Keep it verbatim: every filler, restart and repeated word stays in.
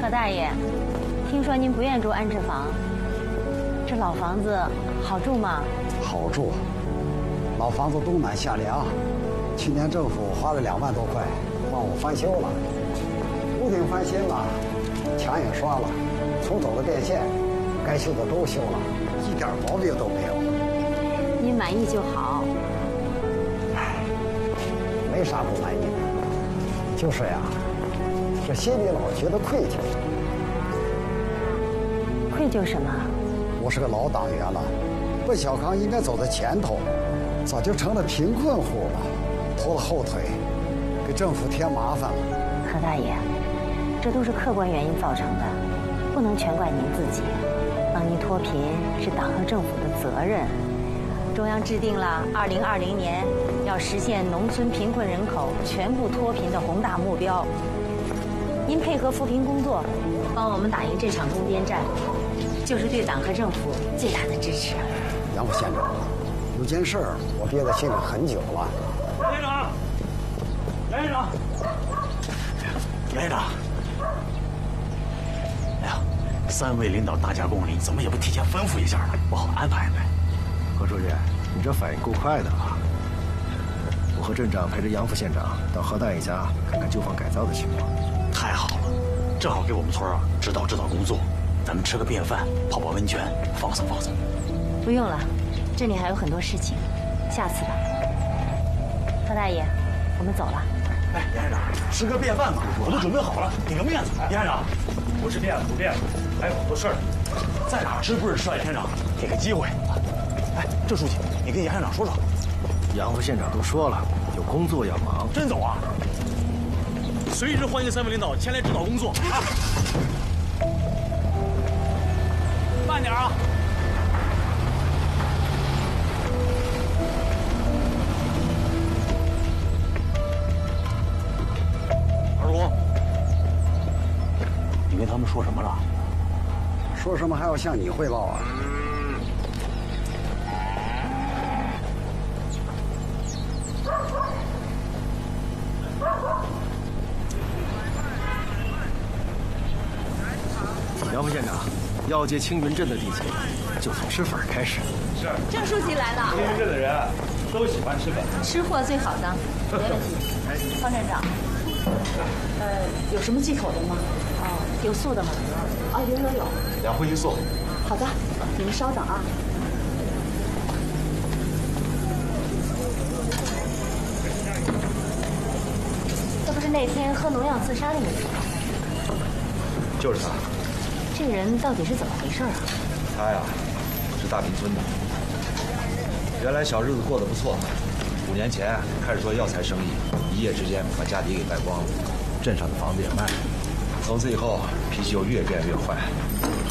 何大爷，听说您不愿住安置房，这老房子好住吗？ 好住，老房子冬暖夏凉。去年政府花了两万多块帮我翻修了，屋顶翻新了，墙也刷了，重走了电线，该修的都修了，一点毛病都没有。 您满意就好。 唉，没啥不满意的，就是呀，这心里老觉得愧疚。 愧疚什么？ 我是个老党员了，奔小康应该走在前头，咋就成了贫困户了？拖了后腿，给政府添麻烦了。 何大爷，这都是客观原因造成的，不能全怪您自己。帮您脱贫是党和政府的责任。中央制定了二零二零年要实现农村贫困人口全部脱贫的宏大目标。您配合扶贫工作，帮我们打赢这场攻坚战，就是对党和政府最大的支持。 杨副县长，有件事儿我憋在心里很久了。 杨县长，杨县长，杨县长，哎呀，三位领导大驾光临，怎么也不提前吩咐一下呢？不好安排安排。 何书记，你这反应够快的啊！我和镇长陪着杨副县长到何大爷家看看旧房改造的情况。 太好了，正好给我们村啊指导指导工作。咱们吃个便饭，泡泡温泉，放松放松。 不用了，这里还有很多事情，下次吧。何大爷，我们走了。 哎，杨县长，吃个便饭嘛，我都准备好了，给个面子。杨县长，不是面子不面子，还有很多事儿。在哪儿吃不是吃啊，杨县长，给个机会。哎，郑书记，你跟杨县长说说。 杨副县长都说了，有工作要忙。 真走啊？随时欢迎三位领导前来指导工作啊！慢点啊！二公，你跟他们说什么了？ 说什么还要向你汇报啊？ 杨副县长，要接青云镇的地界，就从吃粉开始。 是。 郑书记来了。 青云镇的人都喜欢吃粉， 吃货最好当，没问题。方站长，呃，有什么忌口的吗？哦，有素的吗？哦，有有有。 两荤一素。 好的，你们稍等啊。这不是那天喝农药自杀的那个吗？ 就是他。 这个人到底是怎么回事啊？ 他呀，是大坪村的。原来小日子过得不错，五年前开始做药材生意，一夜之间把家底给败光了，镇上的房子也卖了。从此以后，脾气又越变越坏，